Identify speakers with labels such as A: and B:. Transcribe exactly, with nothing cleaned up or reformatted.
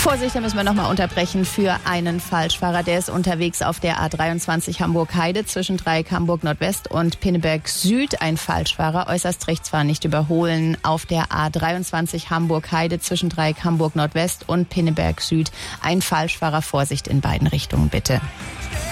A: Vorsicht, da müssen wir nochmal unterbrechen für einen Falschfahrer. Der ist unterwegs auf der A dreiundzwanzig Hamburg-Heide zwischen Dreieck Hamburg Nordwest und Pinneberg Süd. Ein Falschfahrer, äußerst rechts fahren, nicht überholen. Auf der A dreiundzwanzig Hamburg-Heide zwischen Dreieck Hamburg Nordwest und Pinneberg Süd. Ein Falschfahrer, Vorsicht in beiden Richtungen bitte.